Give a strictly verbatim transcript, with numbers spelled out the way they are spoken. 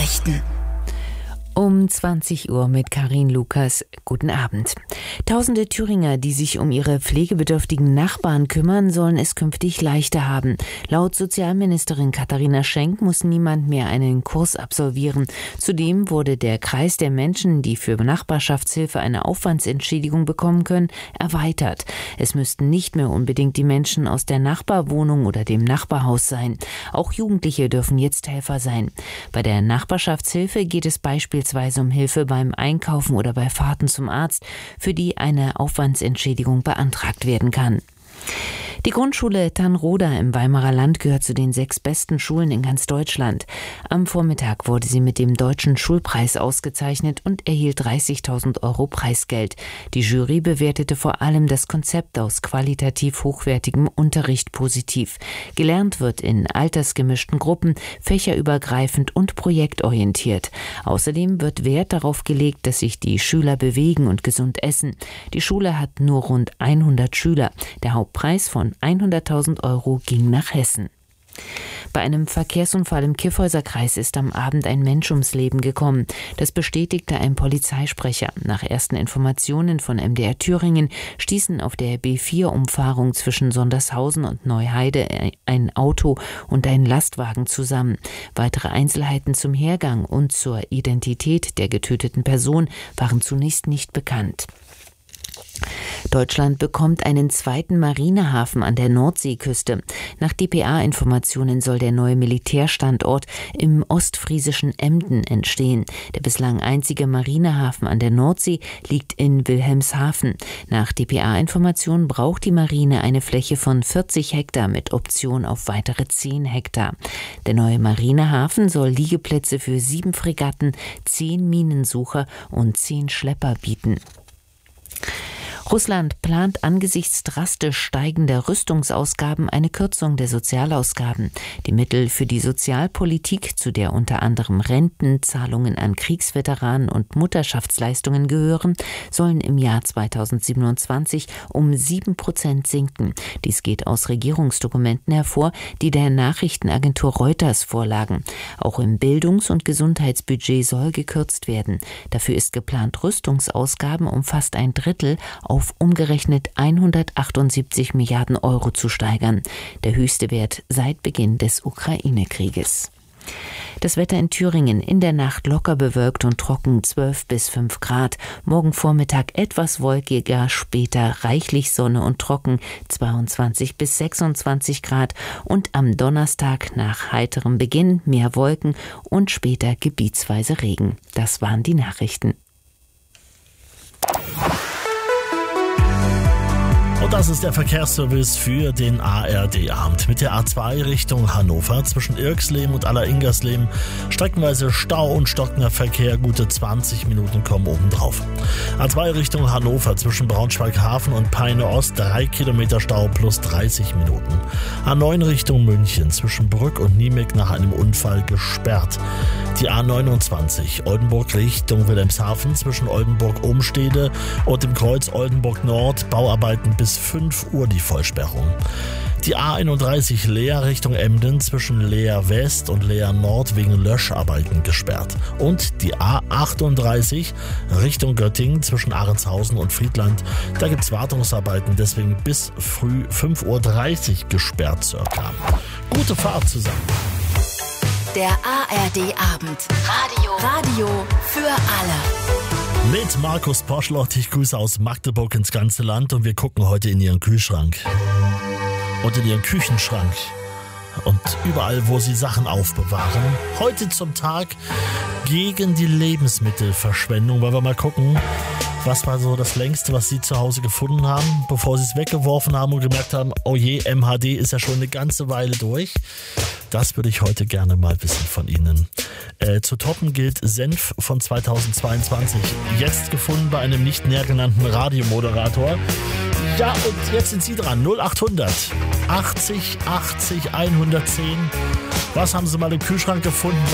Nachrichten. Um zwanzig Uhr mit Karin Lukas. Guten Abend. Tausende Thüringer, die sich um ihre pflegebedürftigen Nachbarn kümmern, sollen es künftig leichter haben. Laut Sozialministerin Katharina Schenk muss niemand mehr einen Kurs absolvieren. Zudem wurde der Kreis der Menschen, die für Nachbarschaftshilfe eine Aufwandsentschädigung bekommen können, erweitert. Es müssten nicht mehr unbedingt die Menschen aus der Nachbarwohnung oder dem Nachbarhaus sein. Auch Jugendliche dürfen jetzt Helfer sein. Bei der Nachbarschaftshilfe geht es beispielsweise Beispielsweise um Hilfe beim Einkaufen oder bei Fahrten zum Arzt, für die eine Aufwandsentschädigung beantragt werden kann. Die Grundschule Tannroda im Weimarer Land gehört zu den sechs besten Schulen in ganz Deutschland. Am Vormittag wurde sie mit dem Deutschen Schulpreis ausgezeichnet und erhielt dreißigtausend Euro Preisgeld. Die Jury bewertete vor allem das Konzept aus qualitativ hochwertigem Unterricht positiv. Gelernt wird in altersgemischten Gruppen, fächerübergreifend und projektorientiert. Außerdem wird Wert darauf gelegt, dass sich die Schüler bewegen und gesund essen. Die Schule hat nur rund hundert Schüler. Der Hauptpreis von hunderttausend Euro ging nach Hessen. Bei einem Verkehrsunfall im Kyffhäuserkreis ist am Abend ein Mensch ums Leben gekommen. Das bestätigte ein Polizeisprecher. Nach ersten Informationen von M D R Thüringen stießen auf der B vier Umfahrung zwischen Sondershausen und Neuheide ein Auto und ein Lastwagen zusammen. Weitere Einzelheiten zum Hergang und zur Identität der getöteten Person waren zunächst nicht bekannt. Deutschland bekommt einen zweiten Marinehafen an der Nordseeküste. Nach D P A-Informationen soll der neue Militärstandort im ostfriesischen Emden entstehen. Der bislang einzige Marinehafen an der Nordsee liegt in Wilhelmshaven. Nach D P A-Informationen braucht die Marine eine Fläche von vierzig Hektar mit Option auf weitere zehn Hektar. Der neue Marinehafen soll Liegeplätze für sieben Fregatten, zehn Minensucher und zehn Schlepper bieten. Russland plant angesichts drastisch steigender Rüstungsausgaben eine Kürzung der Sozialausgaben. Die Mittel für die Sozialpolitik, zu der unter anderem Renten, Zahlungen an Kriegsveteranen und Mutterschaftsleistungen gehören, sollen im Jahr zweitausendsiebenundzwanzig um sieben Prozent sinken. Dies geht aus Regierungsdokumenten hervor, die der Nachrichtenagentur Reuters vorlagen. Auch im Bildungs- und Gesundheitsbudget soll gekürzt werden. Dafür ist geplant, Rüstungsausgaben um fast ein Drittel auf umgerechnet hundertachtundsiebzig Milliarden Euro zu steigern. Der höchste Wert seit Beginn des Ukraine-Krieges. Das Wetter in Thüringen: in der Nacht locker bewölkt und trocken, zwölf bis fünf Grad. Morgen Vormittag etwas wolkiger, später reichlich Sonne und trocken, zweiundzwanzig bis sechsundzwanzig Grad. Und am Donnerstag nach heiterem Beginn mehr Wolken und später gebietsweise Regen. Das waren die Nachrichten. Und das ist der Verkehrsservice für den A R D-Abend. Mit der A zwei Richtung Hannover zwischen Irxleben und Aller-Ingersleben streckenweise Stau und stockender Verkehr, gute zwanzig Minuten kommen obendrauf. A zwei Richtung Hannover zwischen Braunschweig-Hafen und Peine-Ost drei Kilometer Stau plus dreißig Minuten. A neun Richtung München zwischen Brück und Niemeg nach einem Unfall gesperrt. Die A neunundzwanzig Oldenburg Richtung Wilhelmshaven zwischen Oldenburg-Umstede und dem Kreuz Oldenburg-Nord, Bauarbeiten bis fünf Uhr die Vollsperrung. Die A einunddreißig Leer Richtung Emden zwischen Leer West und Leer Nord wegen Löscharbeiten gesperrt. Und die A achtunddreißig Richtung Göttingen zwischen Ahrenshausen und Friedland. Da gibt es Wartungsarbeiten, deswegen bis früh fünf Uhr dreißig gesperrt circa. Gute Fahrt zusammen. Der A R D-Abend. Radio. Radio für alle. Mit Markus Poschlott. Ich grüße aus Magdeburg ins ganze Land und wir gucken heute in Ihren Kühlschrank. Und in Ihren Küchenschrank. Und überall, wo Sie Sachen aufbewahren. Heute zum Tag gegen die Lebensmittelverschwendung, weil wir mal gucken, was war so das Längste, was Sie zu Hause gefunden haben, bevor Sie es weggeworfen haben und gemerkt haben, oh je, M H D ist ja schon eine ganze Weile durch. Das würde ich heute gerne mal wissen von Ihnen. Äh, zu toppen gilt Senf von zweitausendzweiundzwanzig. Jetzt gefunden bei einem nicht näher genannten Radiomoderator. Ja, und jetzt sind Sie dran. null achthundert achtzig achtzig hundertzehn. Was haben Sie mal im Kühlschrank gefunden?